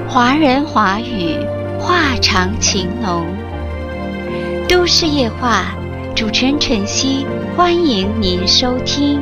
华人华语，话长情浓。都市夜话，主持人晨曦，欢迎您收听。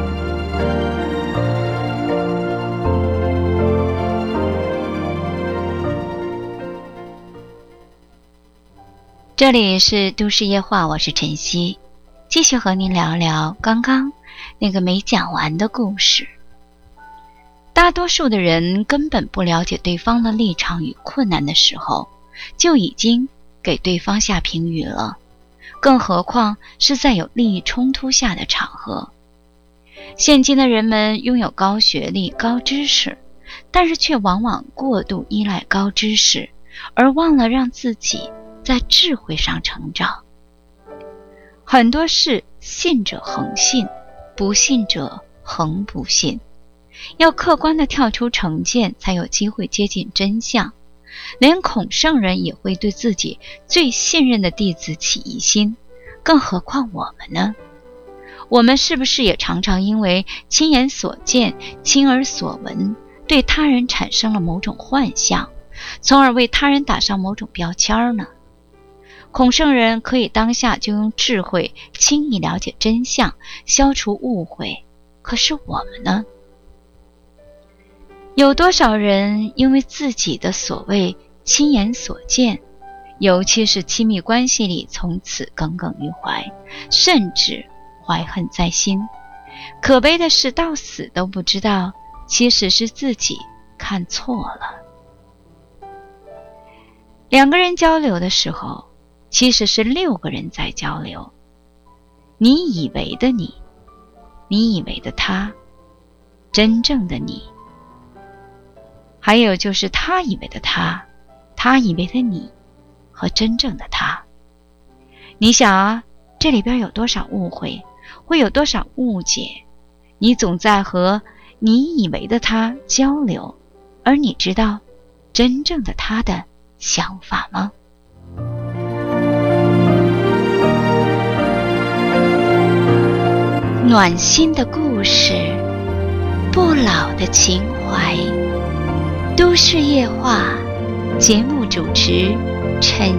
这里是都市夜话，我是晨曦，继续和您聊聊刚刚那个没讲完的故事。大多数的人根本不了解对方的立场与困难的时候，就已经给对方下评语了，更何况是在有利益冲突下的场合。现今的人们拥有高学历、高知识，但是却往往过度依赖高知识，而忘了让自己在智慧上成长。很多事信者恒信，不信者恒不信。要客观地跳出成见，才有机会接近真相。连孔圣人也会对自己最信任的弟子起疑心，更何况我们呢？我们是不是也常常因为亲眼所见、亲耳所闻，对他人产生了某种幻象，从而为他人打上某种标签呢？孔圣人可以当下就用智慧轻易了解真相，消除误会，可是我们呢？有多少人因为自己的所谓亲眼所见，尤其是亲密关系里从此耿耿于怀，甚至怀恨在心。可悲的是到死都不知道，其实是自己看错了。两个人交流的时候，其实是6个人在交流。你以为的你，你以为的他，真正的你，还有就是他以为的他，他以为的你和真正的他。你想啊，这里边有多少误会，会有多少误解？你总在和你以为的他交流，而你知道真正的他的想法吗？暖心的故事，不老的情怀。都市夜话，节目主持陈